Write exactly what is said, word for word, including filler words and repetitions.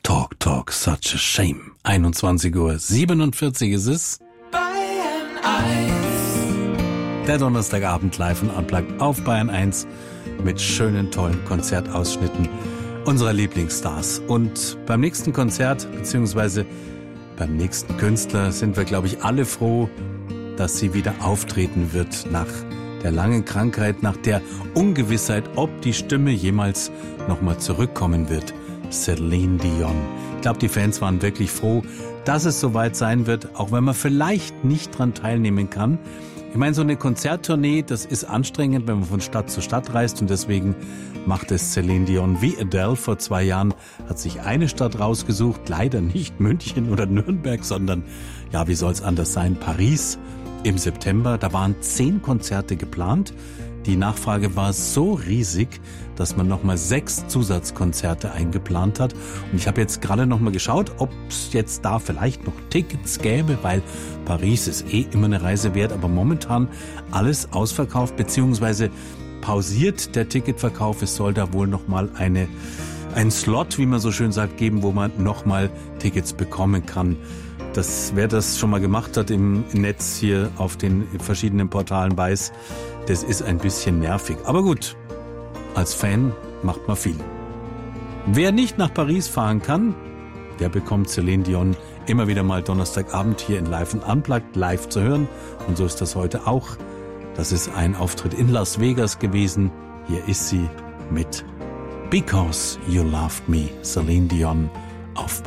Talk, talk, such a shame. einundzwanzig Uhr siebenundvierzig ist es. Bayern eins. Der Donnerstagabend live und unplugged auf Bayern eins mit schönen, tollen Konzertausschnitten unserer Lieblingsstars. Und beim nächsten Konzert, beziehungsweise beim nächsten Künstler, sind wir, glaube ich, alle froh, dass sie wieder auftreten wird nach der langen Krankheit, nach der Ungewissheit, ob die Stimme jemals nochmal zurückkommen wird. Celine Dion. Ich glaube, die Fans waren wirklich froh, dass es soweit sein wird, auch wenn man vielleicht nicht dran teilnehmen kann. Ich meine, so eine Konzerttournee, das ist anstrengend, wenn man von Stadt zu Stadt reist, und deswegen macht es Celine Dion wie Adele vor zwei Jahren, hat sich eine Stadt rausgesucht, leider nicht München oder Nürnberg, sondern, ja, wie soll es anders sein, Paris im September. Da waren zehn Konzerte geplant. Die Nachfrage war so riesig, dass man nochmal sechs Zusatzkonzerte eingeplant hat. Und ich habe jetzt gerade nochmal geschaut, ob es jetzt da vielleicht noch Tickets gäbe, weil Paris ist eh immer eine Reise wert, aber momentan alles ausverkauft, beziehungsweise pausiert der Ticketverkauf. Es soll da wohl nochmal eine, ein Slot, wie man so schön sagt, geben, wo man nochmal Tickets bekommen kann. Das, wer das schon mal gemacht hat im Netz hier auf den verschiedenen Portalen, weiß, das ist ein bisschen nervig. Aber gut, als Fan macht man viel. Wer nicht nach Paris fahren kann, der bekommt Celine Dion immer wieder mal Donnerstagabend hier in Live und Unplugged live zu hören. Und so ist das heute auch. Das ist ein Auftritt in Las Vegas gewesen. Hier ist sie mit Because You Loved Me, Celine Dion auf